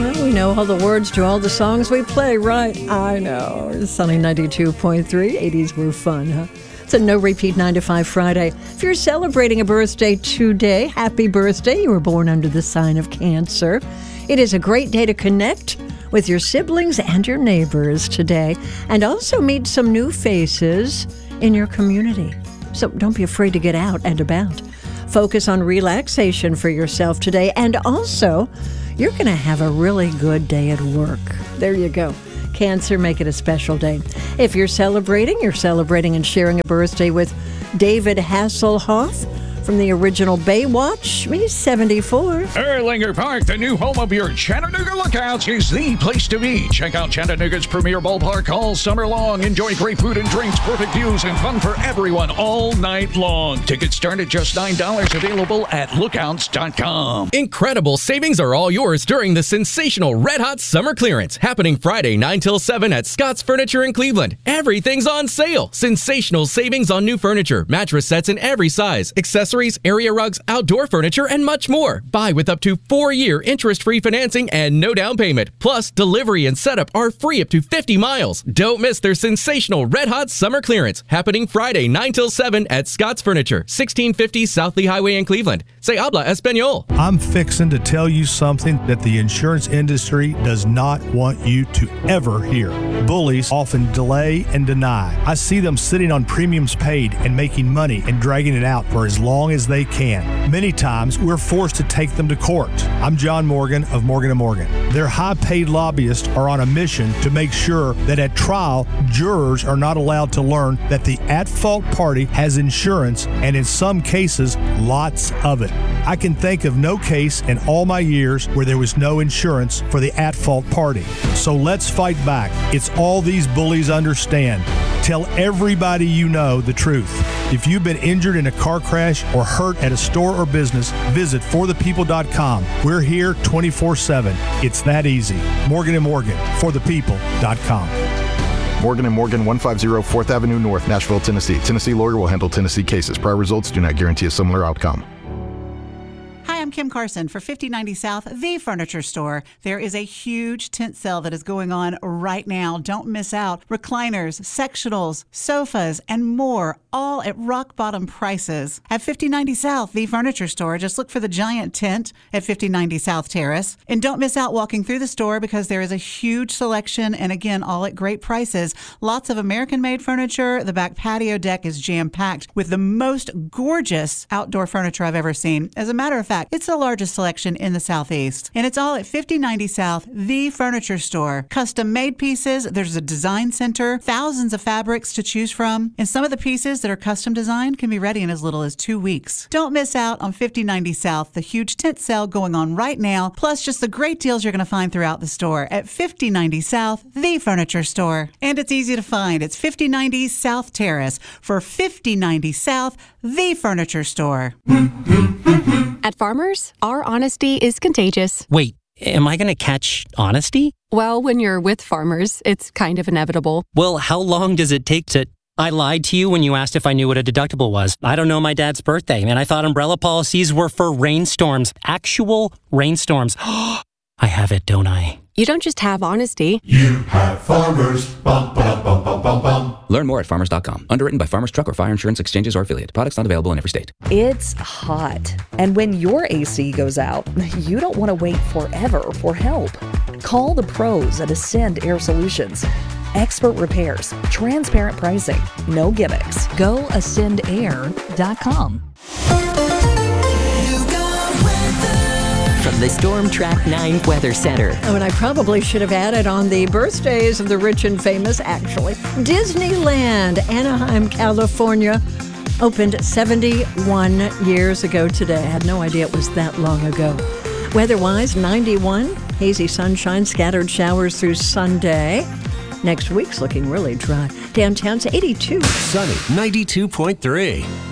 Well, we know all the words to all the songs we play, right? I know. It's Sunny 92.3. 80s were fun, huh? It's a no repeat 9 to 5 Friday. If you're celebrating a birthday today, happy birthday. You were born under the sign of Cancer. It is a great day to connect with your siblings and your neighbors today, and also meet some new faces in your community. So don't be afraid to get out and about. Focus on relaxation for yourself today, and also you're going to have a really good day at work. There you go. Cancer, make it a special day. If you're celebrating and sharing a birthday with David Hasselhoff from the original Baywatch. He's 74. Erlanger Park, the new home of your Chattanooga Lookouts, is the place to be. Check out Chattanooga's premier ballpark all summer long. Enjoy great food and drinks, perfect views, and fun for everyone all night long. Tickets start at just $9, available at lookouts.com. Incredible savings are all yours during the sensational Red Hot Summer Clearance, happening Friday 9 till 7 at Scott's Furniture in Cleveland. Everything's on sale. Sensational savings on new furniture, mattress sets in every size, accessories, area rugs, outdoor furniture, and much more. Buy with up to 4-year interest-free financing and no down payment. Plus, delivery and setup are free up to 50 miles. Don't miss their sensational Red Hot Summer Clearance, happening Friday 9 till 7 at Scott's Furniture, 1650 South Lee Highway in Cleveland. Se habla español. I'm fixing to tell you something that the insurance industry does not want you to ever hear. Bullies often delay and deny. I see them sitting on premiums paid and making money and dragging it out for as long as they can. Many times, we're forced to take them to court. I'm John Morgan of Morgan & Morgan. Their high-paid lobbyists are on a mission to make sure that at trial, jurors are not allowed to learn that the at-fault party has insurance, and in some cases, lots of it. I can think of no case in all my years where there was no insurance for the at-fault party. So let's fight back. It's all these bullies understand. Tell everybody you know the truth. If you've been injured in a car crash or hurt at a store or business, visit forthepeople.com. We're here 24/7. It's that easy. Morgan & Morgan, forthepeople.com. Morgan & Morgan, 150 4th Avenue North, Nashville, Tennessee. Tennessee lawyer will handle Tennessee cases. Prior results do not guarantee a similar outcome. Hi, I'm Kim Carson for 5090 South, the furniture store. There is a huge tent sale that is going on right now. Don't miss out. Recliners, sectionals, sofas, and more, all at rock-bottom prices. At 5090 South, the furniture store, just look for the giant tent at 5090 South Terrace. And don't miss out walking through the store because there is a huge selection and, again, all at great prices. Lots of American-made furniture. The back patio deck is jam-packed with the most gorgeous outdoor furniture I've ever seen. As a matter of fact, it's the largest selection in the Southeast. And it's all at 5090 South, the furniture store. Custom-made pieces. There's a design center. Thousands of fabrics to choose from. And some of the pieces that are custom designed can be ready in as little as 2 weeks. Don't miss out on 5090 South, the huge tent sale going on right now, plus just the great deals you're going to find throughout the store at 5090 South, the furniture store. And it's easy to find. It's 5090 South Terrace for 5090 South, the furniture store. At Farmers, our honesty is contagious. Wait, am I going to catch honesty? Well, when you're with Farmers, it's kind of inevitable. Well, how long does it take to... I lied to you when you asked if I knew what a deductible was. I don't know my dad's birthday, and I thought umbrella policies were for rainstorms. Actual rainstorms. I have it, don't I? You don't just have honesty. You have Farmers. Bum, bum, bum, bum, bum, bum. Learn more at farmers.com. Underwritten by Farmers Truck or Fire Insurance Exchanges or Affiliate. Products not available in every state. It's hot. And when your AC goes out, you don't want to wait forever for help. Call the pros at Ascend Air Solutions. Expert repairs, transparent pricing, no gimmicks. Go ascendair.com. From the Storm Track 9 Weather Center. Oh, and I probably should have added on the birthdays of the rich and famous, actually. Disneyland, Anaheim, California, opened 71 years ago today. I had no idea it was that long ago. Weather-wise, 91, hazy sunshine, scattered showers through Sunday. Next week's looking really dry. Downtown's 82. Sunny, 92.3.